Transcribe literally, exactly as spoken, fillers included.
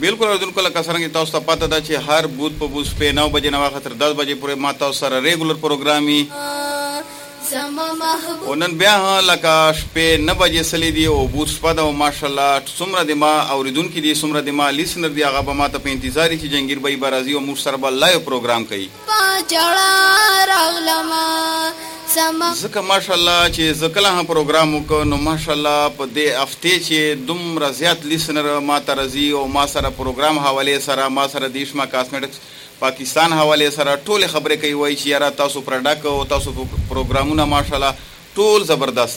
بالکل اوریدونکو لکه څرنګه تاسو ته پته ده چې هر بود په بود شپې نو بجې نه واخه تر دس بجې پورې ما تاسو سره ریګولر پروګرام وي او نن بیا لکه شپې نه بجې سلی دي او بود شپه ده او ماشاءالله څومره د ما اوریدونکي دي څومره د ما لیسنر دي هغه به ما ته په انتظار چې جنګیر بھائی به راځي او موږ سره به لایو پروګرام کوي ځکه ماشاءالله چې زه کله هم پروګرام وکړ نو ماشاءالله په دې هفتې چې دومره زیات لیسنر ما ته راځي او ما سره پروګرام حوالې سره ما سره دیشما کاسمیټکس پاکستان حوالې سره ټولې خبرې کوي وایي چې یاره تاسو پروډکټ او تاسو پروګرامونه ماشاءالله ټول زبردست